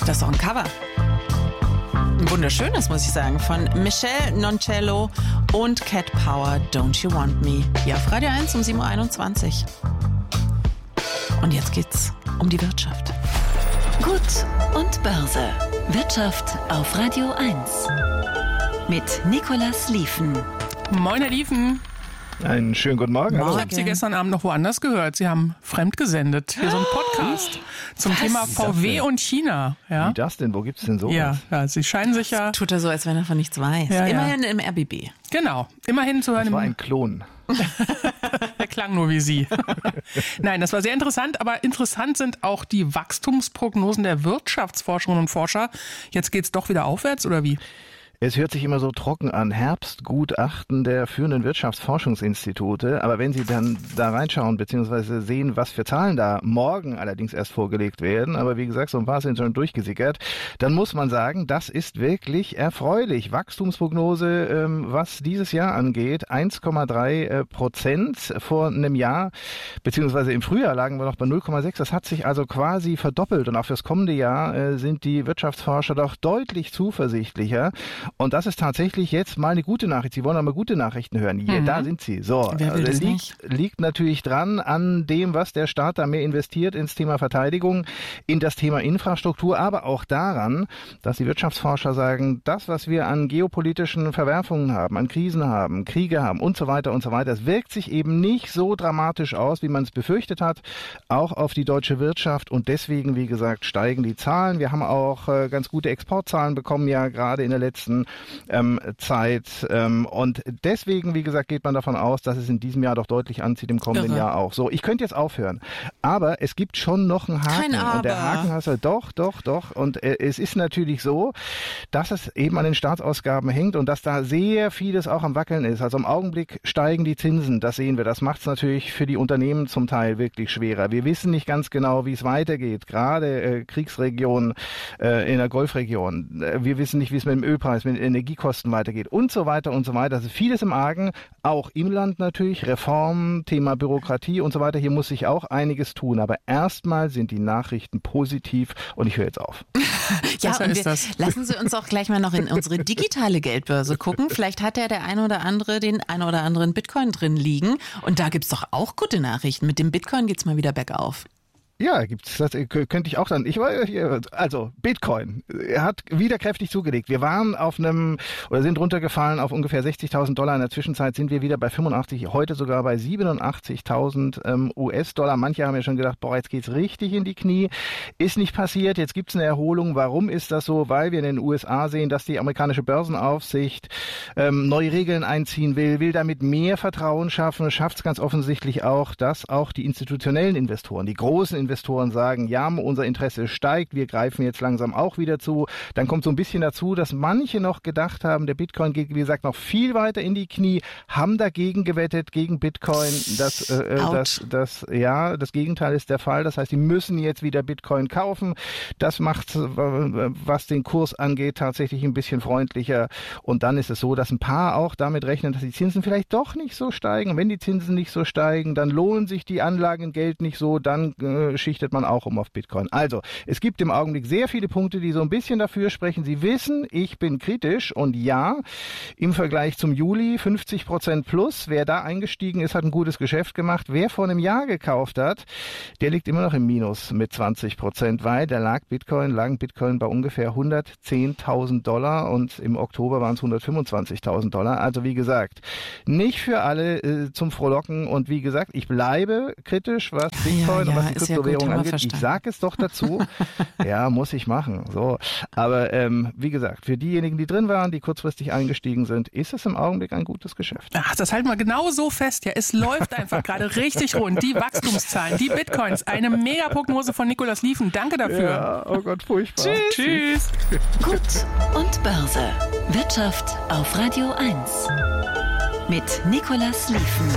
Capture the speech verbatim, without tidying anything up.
Das ist doch ein Cover. Ein wunderschönes, muss ich sagen, von Michelle Noncello und Cat Power, Don't You Want Me. Hier auf Radio eins um sieben Uhr einundzwanzig. Und jetzt geht's um die Wirtschaft. Gut und Börse. Wirtschaft auf Radio eins. Mit Nicolas Lieven. Moin, Herr Lieven. Einen schönen guten Morgen. Ich habe Sie gestern Abend noch woanders gehört. Sie haben fremdgesendet. Hier so ein Podcast zum Was? Thema V W und China. Ja? Wie das denn? Wo gibt's denn sowas? Ja, ja, Sie scheinen sich ja... Tut er so, als wenn er von nichts weiß. Ja, ja. Immerhin im R B B. Genau, immerhin zu hören. Das war im- ein Klon. Der klang nur wie Sie. Nein, das war sehr interessant, aber interessant sind auch die Wachstumsprognosen der Wirtschaftsforscherinnen und Forscher. Jetzt geht's doch wieder aufwärts, oder wie? Es hört sich immer so trocken an. Herbstgutachten der führenden Wirtschaftsforschungsinstitute. Aber wenn Sie dann da reinschauen, beziehungsweise sehen, was für Zahlen da morgen allerdings erst vorgelegt werden, aber wie gesagt, so ein paar sind schon durchgesickert, dann muss man sagen, das ist wirklich erfreulich. Wachstumsprognose, ähm, was dieses Jahr angeht, eins Komma drei Prozent vor einem Jahr, beziehungsweise im Frühjahr lagen wir noch bei null Komma sechs. Das hat sich also quasi verdoppelt. Und auch fürs kommende Jahr äh, sind die Wirtschaftsforscher doch deutlich zuversichtlicher. Und das ist tatsächlich jetzt mal eine gute Nachricht. Sie wollen aber gute Nachrichten hören. Hier, Mhm. da sind sie. So, Wer will das liegt, nicht? liegt natürlich dran an dem, was der Staat da mehr investiert ins Thema Verteidigung, in das Thema Infrastruktur, aber auch daran, dass die Wirtschaftsforscher sagen, das, was wir an geopolitischen Verwerfungen haben, an Krisen haben, Kriege haben und so weiter und so weiter, es wirkt sich eben nicht so dramatisch aus, wie man es befürchtet hat, auch auf die deutsche Wirtschaft. Und deswegen, wie gesagt, steigen die Zahlen. Wir haben auch äh, ganz gute Exportzahlen bekommen, ja gerade in der letzten ähm, Zeit. Ähm, und deswegen, wie gesagt, geht man davon aus, dass es in diesem Jahr doch deutlich anzieht, im kommenden Irre. Jahr auch. So, ich könnte jetzt aufhören. Aber es gibt schon noch einen Haken. Kein Aber. Und der Haken heißt halt, doch, doch, doch. Und äh, es ist natürlich so, dass es eben an den Staatsausgaben hängt und dass da sehr vieles auch am Wackeln ist. Also im Augenblick steigen die Zinsen, das sehen wir. Das macht es natürlich für die Unternehmen zum Teil wirklich schwerer. Wir wissen nicht ganz genau, wie es weitergeht. Gerade äh, Kriegsregionen äh, in der Golfregion. Äh, wir wissen nicht, wie es mit dem Ölpreis, mit den Energiekosten weitergeht und so weiter und so weiter. Also vieles im Argen, auch im Land natürlich, Reformen, Thema Bürokratie und so weiter. Hier muss sich auch einiges tun. Aber erstmal sind die Nachrichten positiv und ich höre jetzt auf. Ja, Besser und ist wir, das. lassen Sie uns auch gleich mal noch in unsere digitale Geldbörse gucken. Vielleicht hat ja der ein oder andere den ein oder anderen Bitcoin drin liegen. Und da gibt's doch auch gute Nachrichten. Mit dem Bitcoin geht's mal wieder bergauf. Ja, gibt's das, könnte ich auch dann. Ich war hier, also Bitcoin, er hat wieder kräftig zugelegt. Wir waren auf einem, oder sind runtergefallen auf ungefähr sechzigtausend Dollar. In der Zwischenzeit sind wir wieder bei fünfundachtzig, heute sogar bei siebenundachtzigtausend ähm, U S-Dollar. Manche haben ja schon gedacht, boah, jetzt geht's richtig in die Knie. Ist nicht passiert, jetzt gibt's eine Erholung. Warum ist das so? Weil wir in den U S A sehen, dass die amerikanische Börsenaufsicht ähm, neue Regeln einziehen will, will damit mehr Vertrauen schaffen, schafft es ganz offensichtlich auch, dass auch die institutionellen Investoren, die großen Investoren sagen, ja, unser Interesse steigt, wir greifen jetzt langsam auch wieder zu. Dann kommt so ein bisschen dazu, dass manche noch gedacht haben, der Bitcoin geht, wie gesagt, noch viel weiter in die Knie, haben dagegen gewettet, gegen Bitcoin. Das, äh, das, das, ja, das Gegenteil ist der Fall. Das heißt, die müssen jetzt wieder Bitcoin kaufen. Das macht, was den Kurs angeht, tatsächlich ein bisschen freundlicher. Und dann ist es so, dass ein paar auch damit rechnen, dass die Zinsen vielleicht doch nicht so steigen. Und wenn die Zinsen nicht so steigen, dann lohnen sich die Anlagen in Geld nicht so, dann äh, schichtet man auch um auf Bitcoin. Also, es gibt im Augenblick sehr viele Punkte, die so ein bisschen dafür sprechen. Sie wissen, ich bin kritisch und ja, im Vergleich zum Juli fünfzig Prozent plus. Wer da eingestiegen ist, hat ein gutes Geschäft gemacht. Wer vor einem Jahr gekauft hat, der liegt immer noch im Minus mit zwanzig Prozent, weil da lag Bitcoin, lagen Bitcoin bei ungefähr hundertzehntausend Dollar und im Oktober waren es hundertfünfundzwanzigtausend Dollar. Also wie gesagt, nicht für alle äh, zum Frohlocken und wie gesagt, ich bleibe kritisch, was Bitcoin ja, und was ja, die ist ja gut, Kryptowährung haben wir angeht. Ich verstanden. sage es doch dazu. Ja, muss ich machen. So, aber ähm, wie gesagt, für diejenigen, die drin waren, die kurzfristig eingestiegen sind, ist es im Augenblick ein gutes Geschäft. Ach, das halten wir genau so fest. Ja, es läuft einfach gerade richtig rund. Die Wachstumszahlen, die Bitcoins, eine Mega-Prognose von Nicolas Lieven. Danke dafür. Ja, oh Gott, furchtbar. Tschüss. Gut und Börse. Wirtschaft auf Radio eins. Mit Nicolas Lieven.